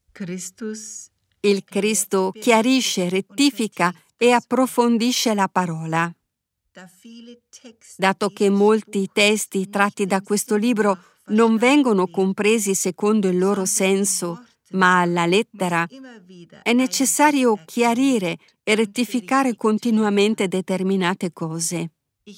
Il Cristo chiarisce, rettifica e approfondisce la parola. Dato che molti testi tratti da questo libro non vengono compresi secondo il loro senso, ma alla lettera, è necessario chiarire e rettificare continuamente determinate cose.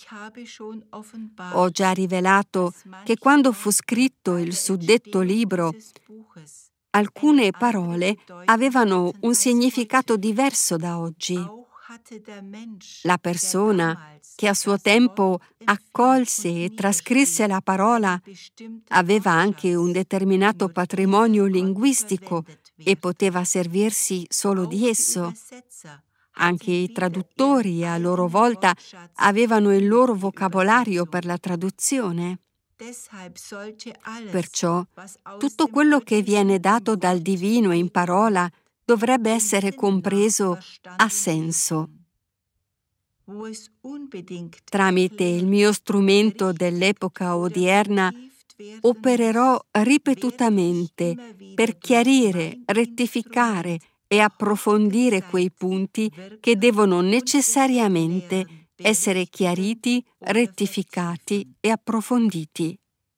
Ho già rivelato che quando fu scritto il suddetto libro, alcune parole avevano un significato diverso da oggi. La persona che a suo tempo accolse e trascrisse la parola aveva anche un determinato patrimonio linguistico e poteva servirsi solo di esso. Anche i traduttori, a loro volta, avevano il loro vocabolario per la traduzione. Perciò, tutto quello che viene dato dal divino in parola dovrebbe essere compreso a senso. Tramite il mio strumento dell'epoca odierna, opererò ripetutamente per chiarire, rettificare e approfondire quei punti che devono necessariamente essere chiariti, rettificati e approfonditi.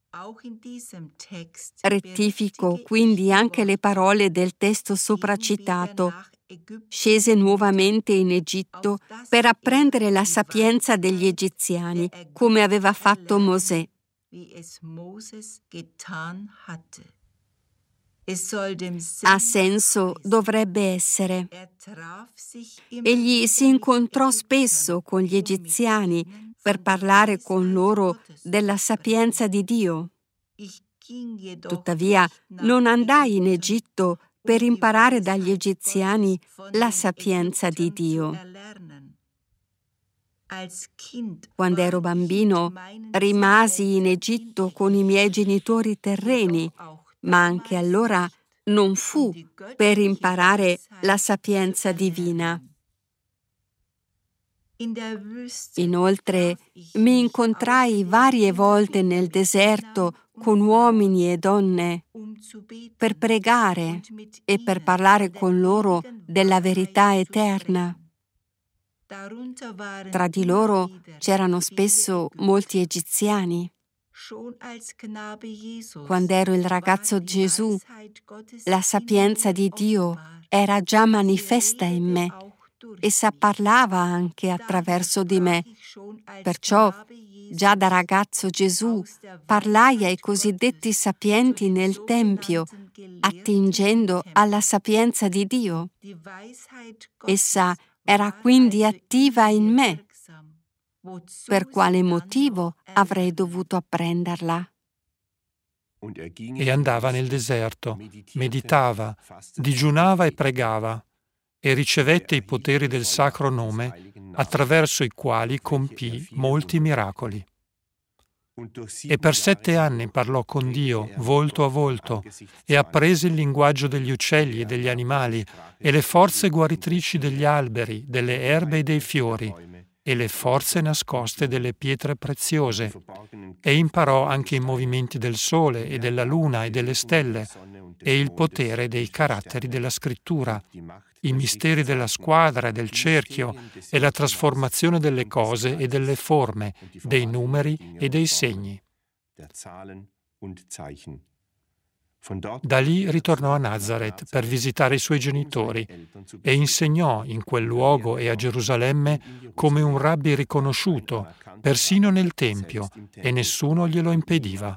Rettifico quindi anche le parole del testo sopracitato. Scese nuovamente in Egitto per apprendere la sapienza degli egiziani, come aveva fatto Mosè. A senso dovrebbe essere. Egli si incontrò spesso con gli egiziani per parlare con loro della sapienza di Dio. Tuttavia, non andai in Egitto per imparare dagli egiziani la sapienza di Dio. Quando ero bambino, rimasi in Egitto con i miei genitori terreni, ma anche allora non fu per imparare la sapienza divina. Inoltre, mi incontrai varie volte nel deserto con uomini e donne per pregare e per parlare con loro della verità eterna. Tra di loro c'erano spesso molti egiziani. Quando ero il ragazzo Gesù, la sapienza di Dio era già manifesta in me. Essa parlava anche attraverso di me. Perciò, già da ragazzo Gesù, parlai ai cosiddetti sapienti nel Tempio, attingendo alla sapienza di Dio. Essa era quindi attiva in me. Per quale motivo avrei dovuto apprenderla? E andava nel deserto, meditava, digiunava e pregava, e ricevette i poteri del sacro nome, attraverso i quali compì molti miracoli. E per 7 anni parlò con Dio, volto a volto, e apprese il linguaggio degli uccelli e degli animali, e le forze guaritrici degli alberi, delle erbe e dei fiori, e le forze nascoste delle pietre preziose, e imparò anche i movimenti del sole e della luna e delle stelle, e il potere dei caratteri della scrittura, i misteri della squadra e del cerchio, e la trasformazione delle cose e delle forme, dei numeri e dei segni. Da lì ritornò a Nazaret per visitare i suoi genitori e insegnò in quel luogo e a Gerusalemme come un rabbi riconosciuto, persino nel Tempio, e nessuno glielo impediva.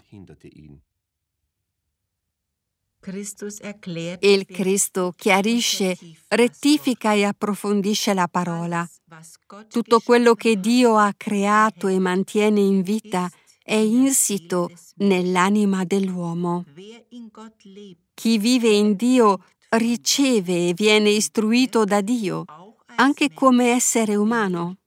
Il Cristo chiarisce, rettifica e approfondisce la parola. Tutto quello che Dio ha creato e mantiene in vita è insito nell'anima dell'uomo. Chi vive in Dio riceve e viene istruito da Dio, anche come essere umano.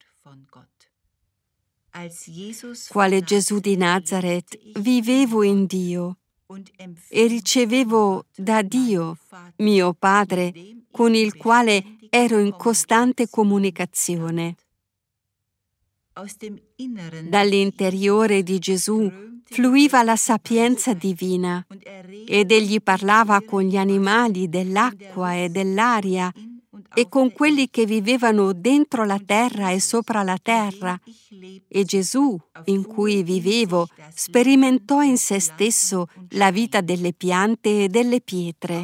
Quale Gesù di Nazaret, vivevo in Dio e ricevevo da Dio, mio Padre, con il quale ero in costante comunicazione. Dall'interiore di Gesù fluiva la sapienza divina ed egli parlava con gli animali dell'acqua e dell'aria e con quelli che vivevano dentro la terra e sopra la terra. E Gesù, in cui vivevo, sperimentò in se stesso la vita delle piante e delle pietre.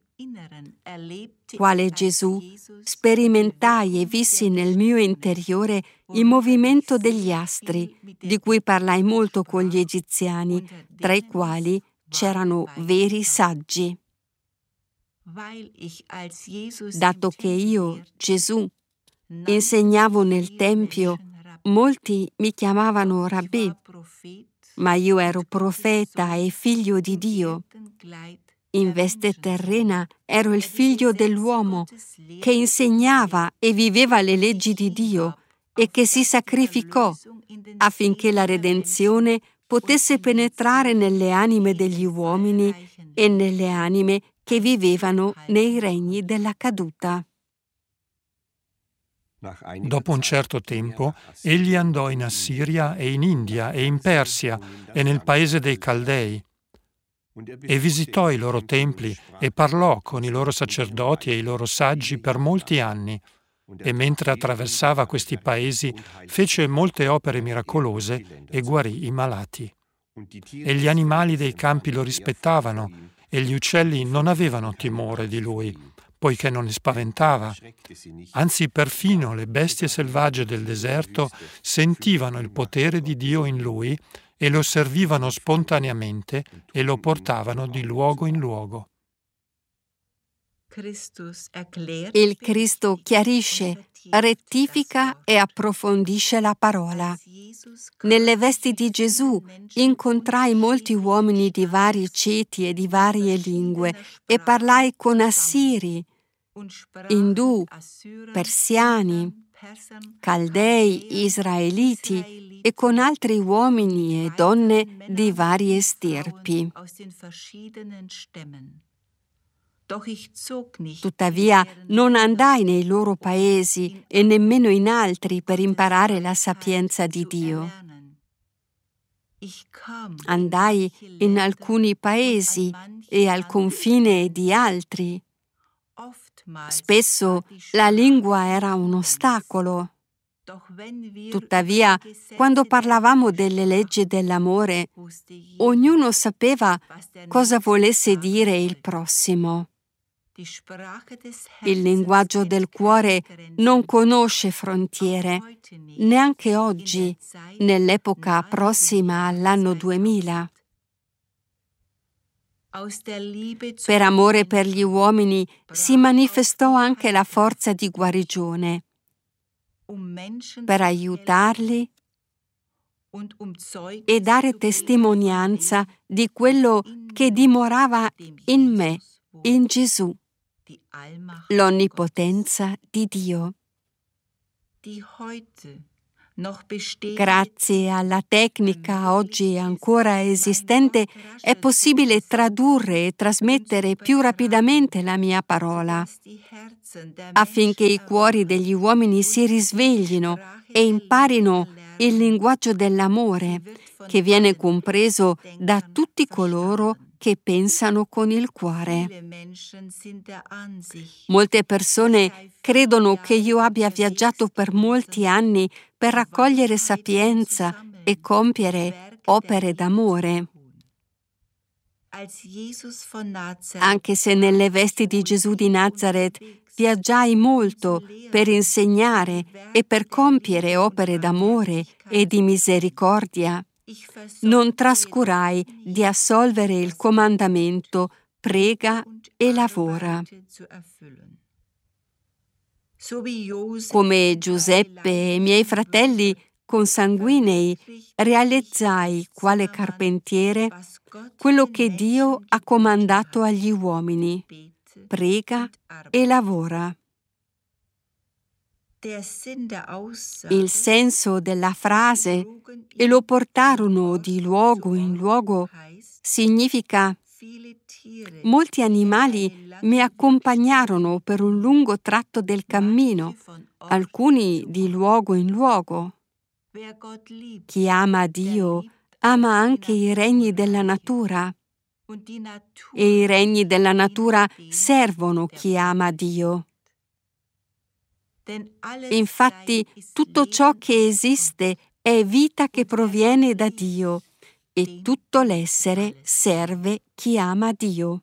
Quale Gesù, sperimentai e vissi nel mio interiore il movimento degli astri, di cui parlai molto con gli egiziani, tra i quali c'erano veri saggi. Dato che io, Gesù, insegnavo nel Tempio, molti mi chiamavano Rabbì, ma io ero profeta e figlio di Dio. In veste terrena ero il figlio dell'uomo che insegnava e viveva le leggi di Dio e che si sacrificò affinché la redenzione potesse penetrare nelle anime degli uomini e nelle anime che vivevano nei regni della caduta. Dopo un certo tempo, egli andò in Assiria e in India e in Persia e nel paese dei Caldei e visitò i loro templi e parlò con i loro sacerdoti e i loro saggi per molti anni. E mentre attraversava questi paesi fece molte opere miracolose e guarì i malati. E gli animali dei campi lo rispettavano e gli uccelli non avevano timore di lui, poiché non li spaventava. Anzi, perfino le bestie selvagge del deserto sentivano il potere di Dio in lui e lo servivano spontaneamente e lo portavano di luogo in luogo. Il Cristo chiarisce, rettifica e approfondisce la parola. Nelle vesti di Gesù incontrai molti uomini di vari ceti e di varie lingue e parlai con assiri, indù, persiani, caldei, israeliti e con altri uomini e donne di varie stirpi. Tuttavia non andai nei loro paesi e nemmeno in altri per imparare la sapienza di Dio. Andai in alcuni paesi e al confine di altri. Spesso la lingua era un ostacolo. Tuttavia, quando parlavamo delle leggi dell'amore, ognuno sapeva cosa volesse dire il prossimo. Il linguaggio del cuore non conosce frontiere, neanche oggi, nell'epoca prossima all'anno 2000. Per amore per gli uomini si manifestò anche la forza di guarigione, per aiutarli e dare testimonianza di quello che dimorava in me, in Gesù, l'onnipotenza di Dio. Grazie alla tecnica oggi ancora esistente è possibile tradurre e trasmettere più rapidamente la mia parola, affinché i cuori degli uomini si risveglino e imparino il linguaggio dell'amore, che viene compreso da tutti coloro che pensano con il cuore. Molte persone credono che io abbia viaggiato per molti anni per raccogliere sapienza e compiere opere d'amore. Anche se nelle vesti di Gesù di Nazaret viaggiai molto per insegnare e per compiere opere d'amore e di misericordia, non trascurai di assolvere il comandamento prega e lavora. Come Giuseppe e i miei fratelli consanguinei realizzai quale carpentiere quello che Dio ha comandato agli uomini: prega e lavora. Il senso della frase "e lo portarono di luogo in luogo" significa: molti animali mi accompagnarono per un lungo tratto del cammino, alcuni di luogo in luogo. Chi ama Dio ama anche i regni della natura, e i regni della natura servono chi ama Dio. Infatti, tutto ciò che esiste è vita che proviene da Dio, e tutto l'essere serve chi ama Dio.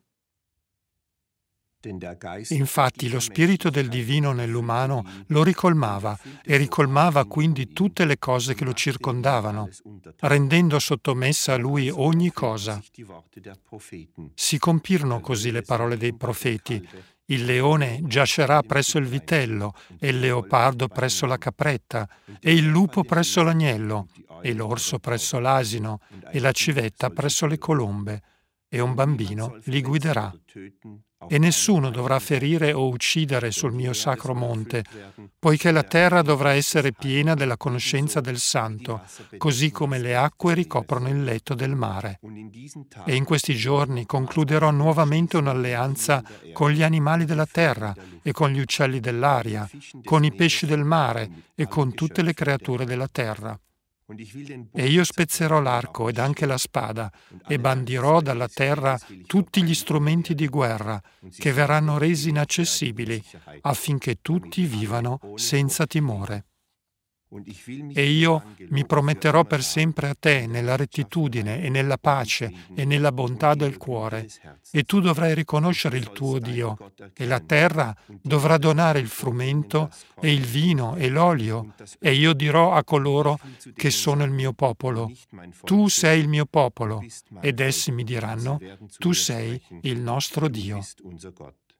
Infatti lo spirito del divino nell'umano lo ricolmava e ricolmava quindi tutte le cose che lo circondavano, rendendo sottomessa a lui ogni cosa. Si compirono così le parole dei profeti: il leone giacerà presso il vitello, e il leopardo presso la capretta, e il lupo presso l'agnello, e l'orso presso l'asino, e la civetta presso le colombe, e un bambino li guiderà. E nessuno dovrà ferire o uccidere sul mio sacro monte, poiché la terra dovrà essere piena della conoscenza del Santo, così come le acque ricoprono il letto del mare. E in questi giorni concluderò nuovamente un'alleanza con gli animali della terra e con gli uccelli dell'aria, con i pesci del mare e con tutte le creature della terra. E io spezzerò l'arco ed anche la spada, e bandirò dalla terra tutti gli strumenti di guerra, che verranno resi inaccessibili, affinché tutti vivano senza timore. E io mi prometterò per sempre a te nella rettitudine e nella pace e nella bontà del cuore, e tu dovrai riconoscere il tuo Dio, e la terra dovrà donare il frumento e il vino e l'olio, e io dirò a coloro che sono il mio popolo: tu sei il mio popolo, ed essi mi diranno: tu sei il nostro Dio.